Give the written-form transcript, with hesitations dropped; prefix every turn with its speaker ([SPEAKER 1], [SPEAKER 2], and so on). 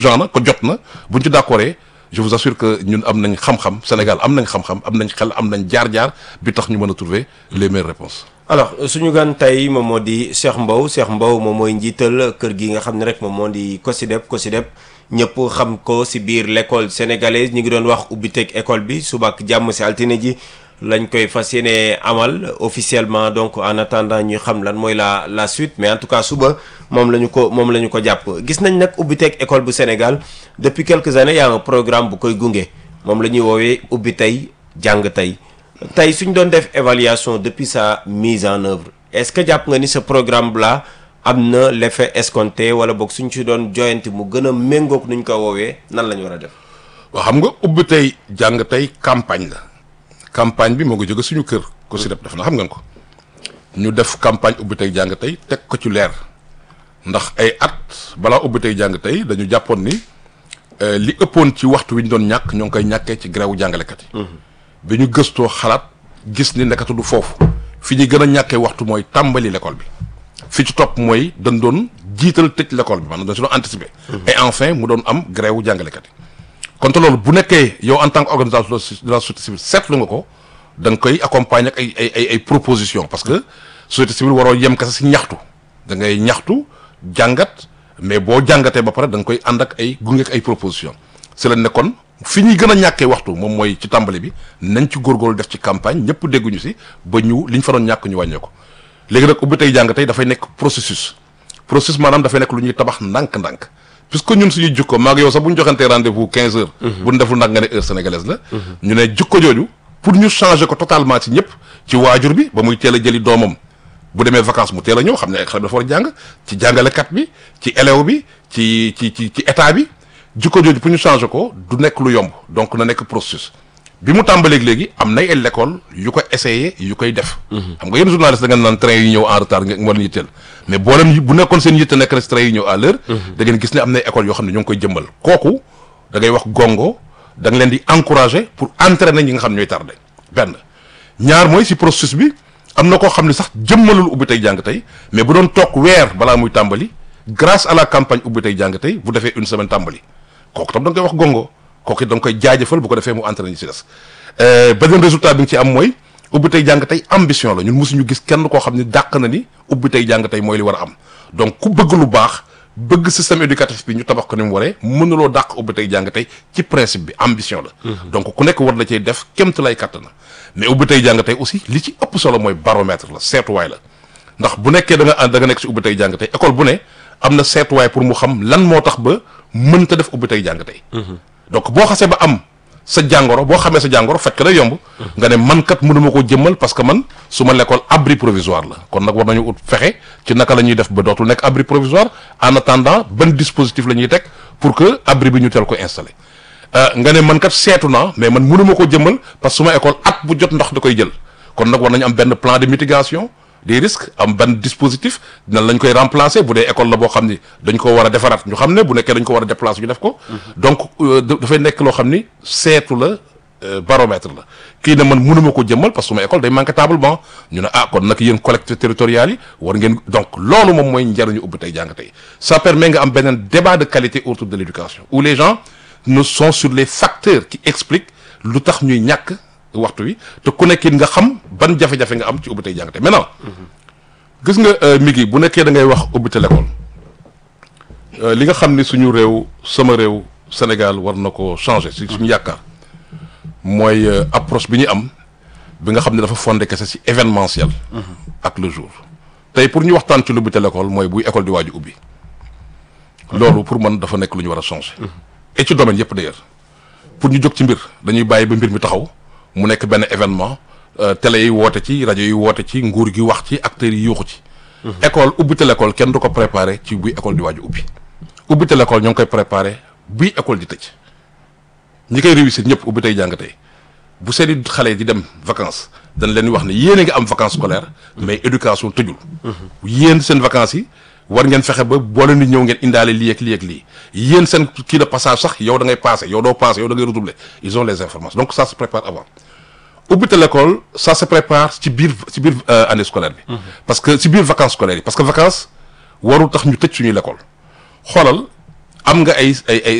[SPEAKER 1] genre na ko jot na buñ ci d'accordé je vous assure que ñun am nañ xam-xam Sénégal am nañ xam-xam am nañ xel am nañ jaar-jaar bi tax ñu mën a trouver les meilleures réponses.
[SPEAKER 2] alors suñu gan tey moom moo di Cheikh Mbow moom mooy njiital kër gi nga xam ne rek moom moo di COSYDEP ñëpp xam ko si biir l'école sénégalaise ñu ngi doon wax ubbiteg école bi suba ak jàmm si altine ji lañ koy fas yéene amal officiellement donc en attendant ñuy xam lan mooy la suite mais en tout cas suba moom la ñu ko jàpp gis nañ nag ubbiteg école bu Sénégal depuis quelques années y a un programme bu koy gunge moom la ñuy woowee ubbi tey jàng tey suñ doon def évaluation depuis sa mise en œuvre est-ce que jàpp nga ni ce programme là am na l'effet escompté wala boog suñ ci doon joyanti mu gën a méngoog nuñ ko woowee nan la ñu war a def.
[SPEAKER 1] waaw xam nga ubbi tey jàng tey campagne la campagne bi moo ngi jóge suñu kër COSYDEP def na xam ngeen ko ñu def campagne ubbi tey jàng tey teg ko ci leer ndax ay at balaa ubbi tey jàng tey dañu jàppoon ni li ëppoon ci waxtu wi ñu doon ñàkk ñoo ngi koy ñàkkee ci grève jàngalekat yi. bi ñu gëstoo xalaat gis ni nekkatu du foofu fi ñuy gën a ñàkkee waxtu mooy tàmbali l'école bi. fi ci topp mooy dañ doon jiital tëj l'école bi maanaam dañ si doon anticiper. et enfin mu doon am grève wu jàngalekat yi. kon te loolu bu nekkee yow en tant que organisation de la société civile seetlu nga ko da nga koy accompagner ak ay propositions parce que société civile waroo yem kese si ñaxtu da ngay ñaxtu jàngat mais boo jàngatee ba pare da nga koy ànd ak ay gunge ak ay propositions si la nekkoon fi ñuy gën a ñàkkee waxtu moom mooy ci tàmbali bi nañ ci góorgóorlu def ci campagne ñëpp dégguñu si ba ñu liñ fa doon ñàkk ñu wàññee ko. léegi nag ubbi tey jàng tey dafay nekk processus maanaam dafay nekk lu ñuy tabax ndànk-ndànk puisque ñun suñuy jukko maa ngi yow sax bu ñu joxantee rendez-vous 15 heures. bu ñu deful nag nga ne heure sénégalaise la. ñu ne jukko jooju pour ñu changer ko totalement ci ñëpp ci waajur bi ba muy teel a jëli doomam bu demee vacances mu teel a ñëw xam ne xale bi dafa war a jàng ci jàngalekat bi ci élève bi ci état bi jukko jooju pour ñu changer ko du nekk lu yomb donc na nekk processus. bi mu tàmbaleeg léegi am nay l'école yu ko essayé yu koy def. xam nga yéen journaliste da ngeen naan train yi ñëw en retard nga moo leen yitteel mais boo leen bu nekkoon seen yitte nekk rek train yi ñëw à l'heure da ngeen gis ne am nay école yoo xam ne ñoo ngi koy jëmbal kooku da ngay wax gongo da nga leen di encourager pour entraîner ñi nga xam ñooy tardé benn ñaar mooy si processus bi am na koo xam ne sax jëmmalul ubbi tey jàng tey mais bu doon toog weer balaa muy tàmbali grâce à la campagne ubbi tey jàng tey bu defee une semaine tàmbali kooku tam da nga koy wax gongo kooku it da nga koy jaajëfal bu ko defee mu entraîné ci des beneen résultat bi nga ci am mooy ubbi tey jàng tey ambition la ñun mosuñu gis kenn koo xam ne dàq na ni ubbi tey jàng tey mooy li war a am donc ku bëgg lu baax bëgg système éducatif bi ñu tabax ko ni mu waree mënuloo dàq ubbi tey jàng tey ci principe bi ambition la. donc ku nekk war la cay def kémtu lay kàttan mais ubbi tey jàng tey aussi li ci ëpp solo mooy baromètre la seetuwaay la ndax bu nekkee da nga nekk si ubbi tey jàng tey école bu ne am na seetuwaay pour mu xam lan moo tax ba mënta def ubbi tey jàng tey. donc boo xasee ba am sa jàngoro boo xamee sa jàngoro faj ko day yomb. nga ne man kat mënuma ko jëmmal parce que man su ma l'école abri provisoire la kon nag war nañu ut fexe ci naka la ñuy def ba dootul nekk abri provisoire en attendant ban dispositif la ñuy teg pour que abri bi ñu teel ko installé. nga ne man kat seetu naa mais man mënuma ko jëmmal parce que su ma école at bu jot ndox da koy jël kon nag war nañu am benn plan de mitigation des risques am benn dispositif nan lañ koy remplacer bu dee école la boo xam ni dañ ko war a defaraat ñu xam ne bu nekkee dañ ko war a déplacer ñu def ko. donc dafay nekk loo xam ni seetu la baromètre la kii ne man mënuma ko jëmmal parce que suma école day manqué table banc ñu ne kon nag yéen collectivités territoriales yi war ngeen donc loolu moom mooy njariñu ubbi tey jàng tey ça permet nga am beneen débat de qualité autour de l'éducation où les gens ne sont sur les facteurs qui expliquent lu tax ñuy ñàkk waxtu wi te ku nekk it nga xam ban jafe-jafe nga am ci ubbi tey jàng tey maintenant gis nga migi bu nekkee da ngay wax ubbi tey l'école li nga xam ni suñu réew sama réew Sénégal war na ko changer si suñu yaakaar mooy approche bi ñu am bi nga xam ne dafa fondé kese ci événementiel ak le jour tey pour ñu waxtaan ci lu ubbi tey l'école mooy buy école di waaju ubbi loolu pour man dafa nekk lu ñu war a changer et ci domaine yëpp d'ailleurs pour ñu jóg ci mbir dañuy bàyyi ba mbir mi taxaw mu nekk benn événement télé yi woote ci rajo yi woote ci nguur gi wax ci acteurs yi yuuxu ci école ubbi tey l'école kenn du ko préparé ci buy école di waaju ubbi tey l'école ñoo ngi koy préparé buy école di tëj ñi koy réussir ñëpp ubbi tey jàng tey bu seeni xale di dem vacances dañ leen wax ne yéen a ngi am vacances scolaires mais éducation tëjul yéen seen vacances yi war ngeen fexe ba boo leen di ñëw ngeen indaale lii ak lii ak lii yéen seen kii de passage sax yow da ngay passé yow doo passé yow da ngay redoubler ils ont les informations donc ça se prépare avant ubbi tey l'école ça se prépare ci biir année scolaire bi parce que ci biir vacances scolaires yi parce que vacances warul tax ñu tëj suñuy l'école xoolal am nga ay